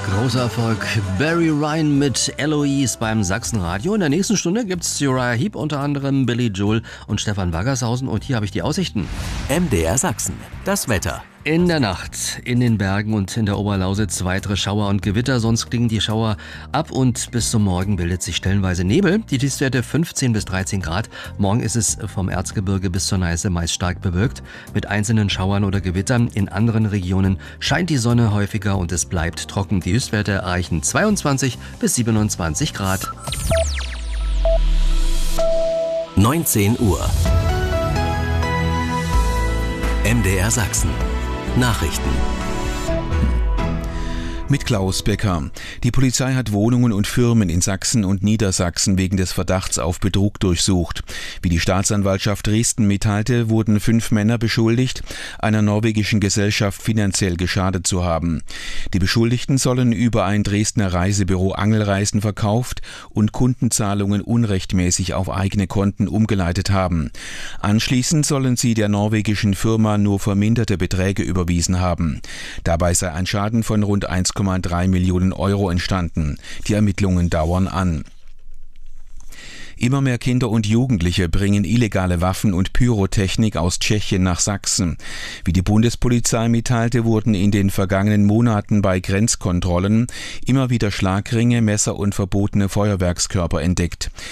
Großer Erfolg. Barry Ryan mit Eloise beim Sachsenradio. In der nächsten Stunde gibt's Uriah Heep, unter anderem Billy Joel und Stefan Waggershausen. Und hier habe ich die Aussichten. MDR Sachsen. Das Wetter. In der Nacht in den Bergen und in der Oberlausitz weitere Schauer und Gewitter, sonst klingen die Schauer ab und bis zum Morgen bildet sich stellenweise Nebel. Die Tiefstwerte 15 bis 13 Grad. Morgen ist es vom Erzgebirge bis zur Neiße meist stark bewölkt mit einzelnen Schauern oder Gewittern. In anderen Regionen scheint die Sonne häufiger und es bleibt trocken. Die Höchstwerte erreichen 22 bis 27 Grad. 19 Uhr. MDR Sachsen. Nachrichten. Mit Klaus Becker. Die Polizei hat Wohnungen und Firmen in Sachsen und Niedersachsen wegen des Verdachts auf Betrug durchsucht. Wie die Staatsanwaltschaft Dresden mitteilte, wurden 5 Männer beschuldigt, einer norwegischen Gesellschaft finanziell geschadet zu haben. Die Beschuldigten sollen über ein Dresdner Reisebüro Angelreisen verkauft und Kundenzahlungen unrechtmäßig auf eigene Konten umgeleitet haben. Anschließend sollen sie der norwegischen Firma nur verminderte Beträge überwiesen haben. Dabei sei ein Schaden von rund 1,3 Millionen Euro entstanden. Die Ermittlungen dauern an. Immer mehr Kinder und Jugendliche bringen illegale Waffen und Pyrotechnik aus Tschechien nach Sachsen. Wie die Bundespolizei mitteilte, wurden in den vergangenen Monaten bei Grenzkontrollen immer wieder Schlagringe, Messer und verbotene Feuerwerkskörper entdeckt.